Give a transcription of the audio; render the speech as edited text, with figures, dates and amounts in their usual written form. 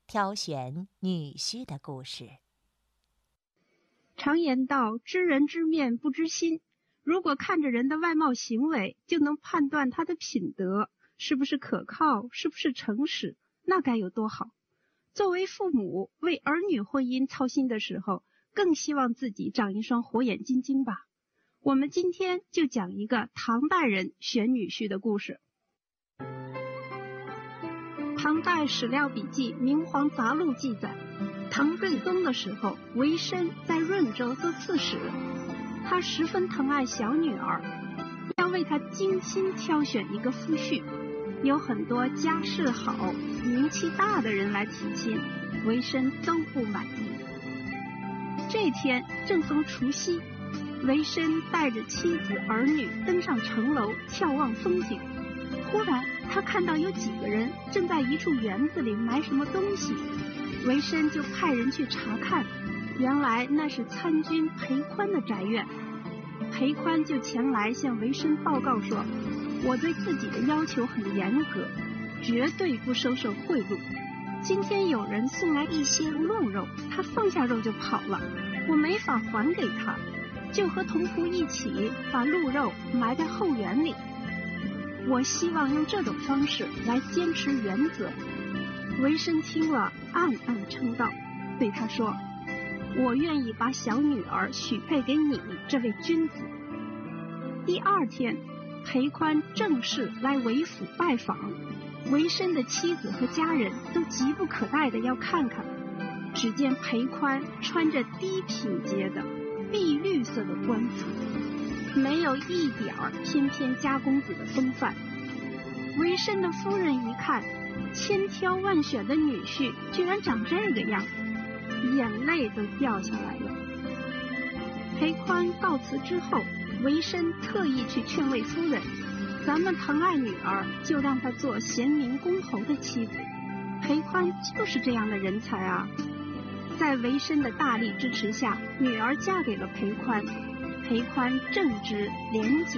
挑选女婿的故事。 常言道，知人知面不知心。如果看着人的外貌行为就能判断他的品德是不是可靠，是不是诚实，那该有多好。作为父母，为儿女婚姻操心的时候，更希望自己长一双火眼金睛吧。我们今天就讲一个唐代人选女婿的故事。唐代史料笔记《明皇杂录》记载，唐睿宗的时候，韦申在润州做刺史，他十分疼爱小女儿，要为她精心挑选一个夫婿。有很多家世好、名气大的人来提亲，韦申都不满意。这天正逢除夕，韦申带着妻子儿女登上城楼眺望风景。忽然他看到有几个人正在一处园子里埋什么东西，韦申就派人去查看，原来那是参军裴宽的宅院。裴宽就前来向韦申报告说，我对自己的要求很严格，绝对不收受贿赂。今天有人送来一些鹿肉，他放下肉就跑了，我没法还给他，就和同仆一起把鹿肉埋在后园里。我希望用这种方式来坚持原则。韦申听了暗暗称道，对他说，我愿意把小女儿许配给你这位君子。第二天，裴宽正式来韦府拜访，韦申的妻子和家人都急不可待的要看看。只见裴宽穿着低品阶的碧绿色的官服，没有一点翩翩家公子的风范。韦申的夫人一看，千挑万选的女婿居然长这个样，眼泪都掉下来了。裴宽告辞之后，韦申特意去劝慰夫人，咱们疼爱女儿，就让她做贤明公侯的妻子。裴宽就是这样的人才啊。在韦申的大力支持下，女儿嫁给了裴宽。裴宽正直廉洁